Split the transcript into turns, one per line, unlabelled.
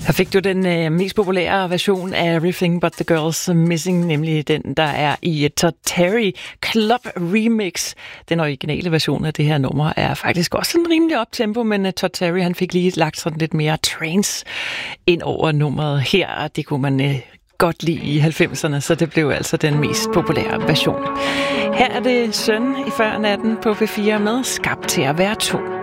Her fik du den mest populære version af Everything But The Girls Missing, nemlig den, der er i Todd Terry Club Remix. Den originale version af det her nummer er faktisk også sådan rimelig optempo, men Todd Terry han fik lige lagt sådan lidt mere trance ind over nummeret her, og det kunne man godt lide i 90'erne, så det blev altså den mest populære version. Her er det Søn i Før Natten på P4 med Skabt til at være to.